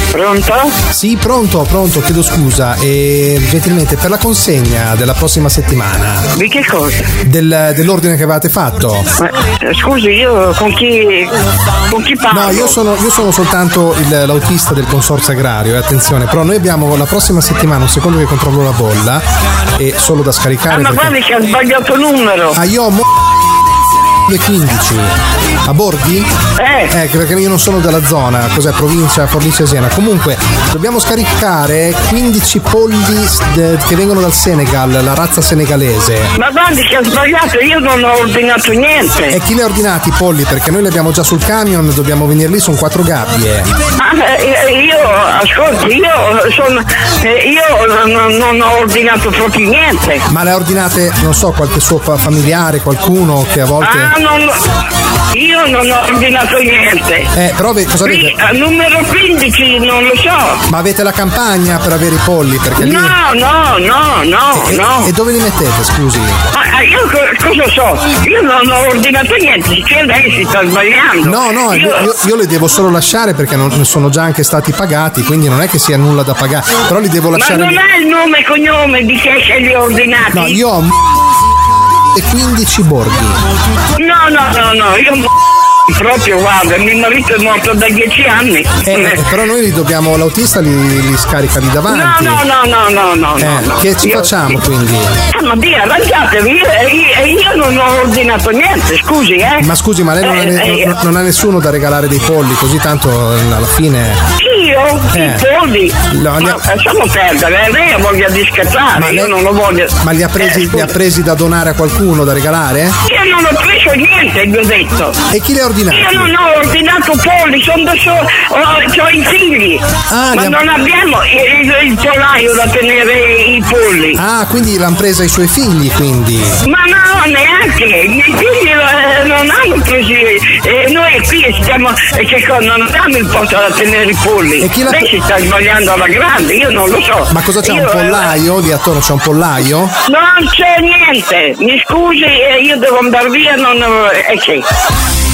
Pronto? Sì, pronto, chiedo scusa. Gentilmente, per la consegna della prossima settimana. Di che cosa? Dell'ordine che avevate fatto. Scusi, io con chi parlo? No, io sono soltanto l'autista del consorzio agrario, attenzione, però noi abbiamo la prossima settimana un secondo che controllo la bolla, e solo da scaricare. Ma guardi che ha sbagliato numero. Io ho 15 a Borghi? Perché io non sono della zona. Cos'è? Provincia Forlì Siena. Comunque dobbiamo scaricare 15 polli che vengono dal Senegal, la razza senegalese. Ma guardi che ha sbagliato, io non ho ordinato niente. E chi li ha ordinati i polli? Perché noi li abbiamo già sul camion, dobbiamo venire lì, sono 4 gabbie. Io non ho ordinato proprio niente. Ma le ha ordinate, non so, qualche suo familiare, qualcuno che a volte... Io non ho ordinato niente. Però cosa avete? Numero 15, non lo so. Ma avete la campagna per avere i polli? Perché lì... No. E dove li mettete, scusi? Io cosa so? Io non ho ordinato niente, che lei si sta sbagliando. No, io li devo solo lasciare perché non sono già anche stati pagati, quindi non è che sia nulla da pagare. Però li devo lasciare. Ma non è il nome e cognome di chi è che li ha ordinati? No, io ho e 15 Borghi. No, io proprio, guarda, mio marito è morto da 10 anni. Però noi li dobbiamo, l'autista li scarica lì davanti. No. Che ci facciamo quindi? Ma via, arrangiatevi, io non ho ordinato niente, scusi, Ma scusi, ma lei non ha nessuno da regalare dei polli, così tanto alla fine... Io? I polli? No, lasciamo perdere, lei ha voglia di scherzare, io non lo voglio. Ma li ha presi da donare a qualcuno, da regalare? Io non ho preso niente, vi ho detto. E chi le ha ordinati? Io non ho ordinato polli, sono da solo, ho i figli, ma non abbiamo il pollaio da tenere i polli. Quindi l'hanno presa i suoi figli, quindi? Ma no, neanche, i miei figli non hanno preso, noi qui stiamo, non abbiamo il posto da tenere i polli. E lei si sta sbagliando alla grande, io non lo so. Ma cosa c'è, un pollaio? Lì attorno c'è un pollaio? Non c'è niente, mi scusi, io devo andare via, che?